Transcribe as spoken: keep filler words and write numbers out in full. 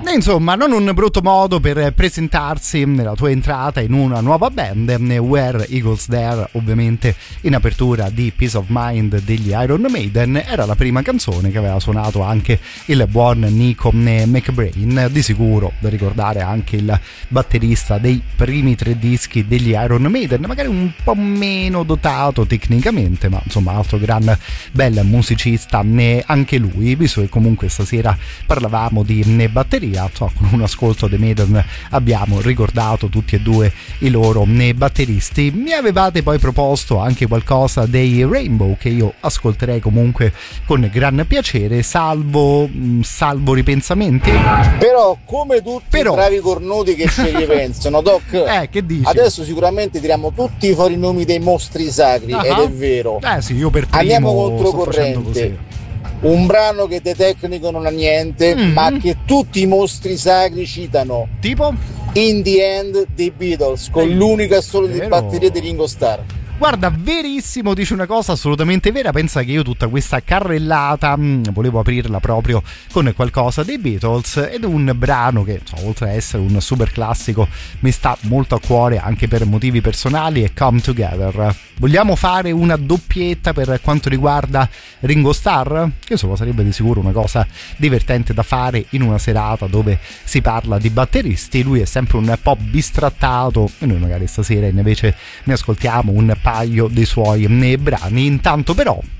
E insomma, non un brutto modo per presentarsi nella tua entrata in una nuova band. Where Eagles There, ovviamente in apertura di Peace of Mind degli Iron Maiden, era la prima canzone che aveva suonato anche il buon Nico McBrain, di sicuro da ricordare anche il batterista dei primi tre dischi degli Iron Maiden, magari un po' meno dotato tecnicamente, ma insomma altro gran bel musicista anche lui, visto che comunque stasera parlavamo di batteria, so, con un ascolto dei Maiden abbiamo ricordato tutti e due i loro batteristi. Mi avevate poi proposto anche qualcosa dei Rainbow, che io ascolterei comunque con gran piacere, salvo salvo ripensamenti. Però come tutti Però... i bravi cornuti che ci ripensano, Doc, eh, che dici? Adesso sicuramente tiriamo tutti fuori i nomi dei mostri sacri, uh-huh. Ed è vero. Eh sì, io per primo andiamo controcorrente. Un brano che di tecnico non ha niente, mm-hmm. ma che tutti i mostri sacri citano. Tipo? In the End dei Beatles, con eh, l'unico assolo di batteria di Ringo Starr. Guarda, verissimo, dice una cosa assolutamente vera. Pensa che io tutta questa carrellata mh, volevo aprirla proprio con qualcosa dei Beatles, ed un brano che, so, oltre a essere un super classico, mi sta molto a cuore anche per motivi personali, è Come Together. Vogliamo fare una doppietta per quanto riguarda Ringo Starr? Che insomma sarebbe di sicuro una cosa divertente da fare in una serata dove si parla di batteristi. Lui è sempre un po' bistrattato e noi magari stasera invece ne ascoltiamo un paio dei suoi brani. Intanto però